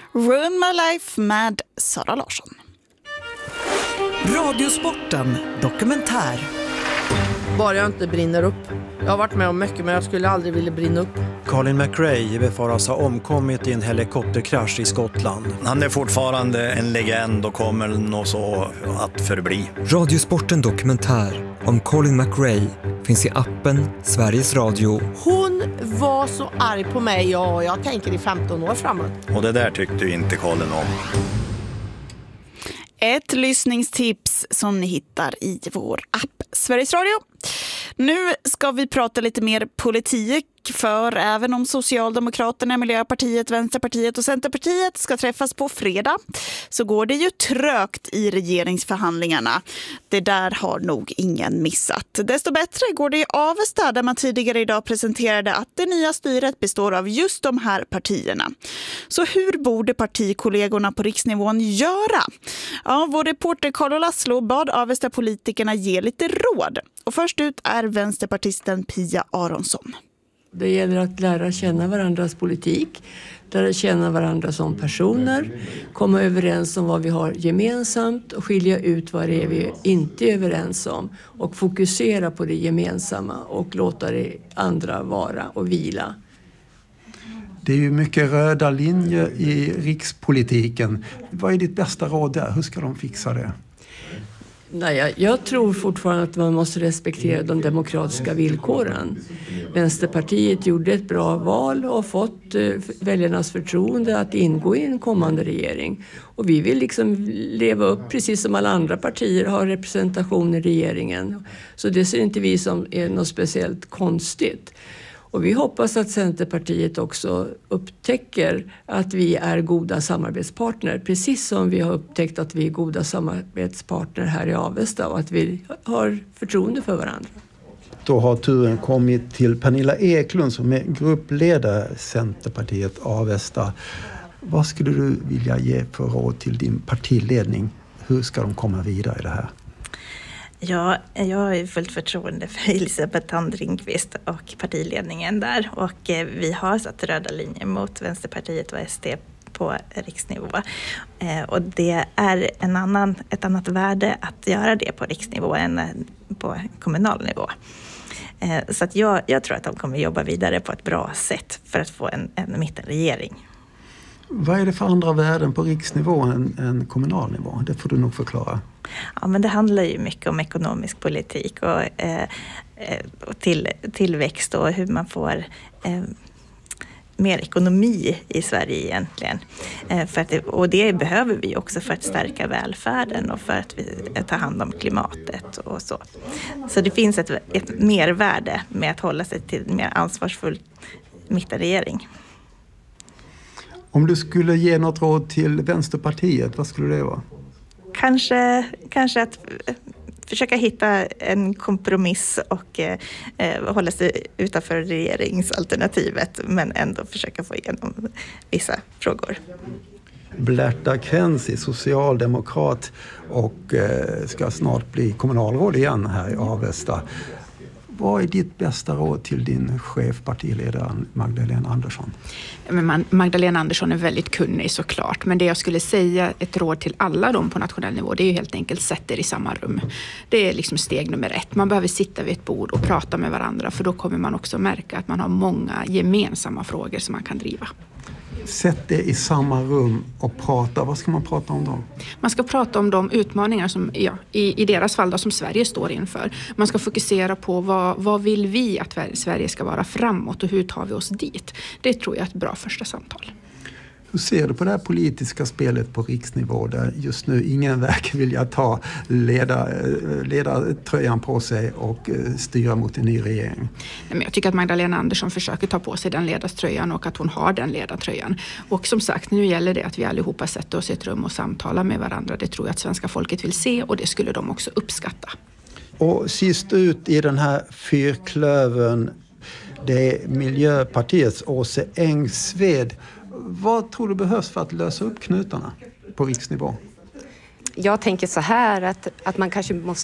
Ruin My Life med Sara Larsson. Radiosporten dokumentär. Bara jag inte brinner upp. Jag har varit med om mycket, men jag skulle aldrig vilja brinna upp. Colin McRae befaras ha omkommit i en helikopterkrasch i Skottland. Han är fortfarande en legend och kommer nog så att förbli. Radiosporten dokumentär om Colin McRae finns i appen Sveriges Radio. Hon var så arg på mig, och jag tänker i 15 år framåt. Och det där tyckte ju inte Colin om. Ett lyssningstips som ni hittar i vår app Sveriges Radio. Nu ska vi prata lite mer politik, för även om Socialdemokraterna, Miljöpartiet, Vänsterpartiet och Centerpartiet ska träffas på fredag så går det ju trögt i regeringsförhandlingarna. Det där har nog ingen missat. Desto bättre går det i Avesta, där man tidigare idag presenterade att det nya styret består av just de här partierna. Så hur borde partikollegorna på riksnivån göra? Ja, vår reporter Carlo Laszlo bad Avesta-politikerna ge lite råd. Och först ut är vänsterpartisten Pia Aronsson. Det gäller att lära känna varandras politik, lära känna varandra som personer, komma överens om vad vi har gemensamt och skilja ut vad det är vi inte är överens om och fokusera på det gemensamma och låta det andra vara och vila. Det är ju mycket röda linjer i rikspolitiken. Vad är ditt bästa råd där? Hur ska de fixa det? Nej, jag tror fortfarande att man måste respektera de demokratiska villkoren. Vänsterpartiet gjorde ett bra val och fått väljarnas förtroende att ingå i en kommande regering. Och vi vill liksom leva upp, precis som alla andra partier har representation i regeringen. Så det ser inte vi som är något speciellt konstigt. Och vi hoppas att Centerpartiet också upptäcker att vi är goda samarbetspartner. Precis som vi har upptäckt att vi är goda samarbetspartner här i Avesta och att vi har förtroende för varandra. Då har turen kommit till Pernilla Eklund som är gruppledare Centerpartiet Avesta. Vad skulle du vilja ge för råd till din partiledning? Hur ska de komma vidare i det här? Ja, jag har fullt förtroende för Elisabeth Tandringqvist och partiledningen där. Och vi har satt röda linjer mot Vänsterpartiet och SD på riksnivå. Och det är ett annat värde att göra det på riksnivå än på kommunal nivå. Så att jag tror att de kommer jobba vidare på ett bra sätt för att få en mittenregering. Vad är det för andra värden på riksnivå än kommunal nivå? Det får du nog förklara. Ja, men det handlar ju mycket om ekonomisk politik och tillväxt och hur man får mer ekonomi i Sverige egentligen. Och det behöver vi också för att stärka välfärden och för att ta hand om klimatet och så. Så det finns ett mervärde med att hålla sig till en mer ansvarsfull mittenregering. Om du skulle ge något råd till Vänsterpartiet, vad skulle det vara? Kanske att försöka hitta en kompromiss och hålla sig utanför regeringsalternativet men ändå försöka få igenom vissa frågor. Blerta Krenzi, socialdemokrat och ska snart bli kommunalråd igen här i Avesta. Vad är ditt bästa råd till din chefpartiledare Magdalena Andersson? Men Magdalena Andersson är väldigt kunnig såklart. Men det jag skulle säga, ett råd till alla dem på nationell nivå, det är ju helt enkelt sätt er i samma rum. Det är liksom steg nummer 1. Man behöver sitta vid ett bord och prata med varandra, för då kommer man också märka att man har många gemensamma frågor som man kan driva. Sätt det i samma rum och prata. Vad ska man prata om då? Man ska prata om de utmaningar som, i deras fall då, som Sverige står inför. Man ska fokusera på vad vill vi att Sverige ska vara framåt och hur tar vi oss dit. Det tror jag är ett bra första samtal. Hur ser du på det här politiska spelet på riksnivå där just nu ingen verkar vilja ta ledartröjan på sig och styra mot en ny regering? Men jag tycker att Magdalena Andersson försöker ta på sig den ledartröjan och att hon har den ledartröjan. Och som sagt, nu gäller det att vi allihopa sätter oss i ett rum och samtalar med varandra. Det tror jag att svenska folket vill se och det skulle de också uppskatta. Och sist ut i den här fyrklövern, det är Miljöpartiets Åse Engsved. Vad tror du behövs för att lösa upp knutarna på riksnivå? Jag tänker så här att man kanske måste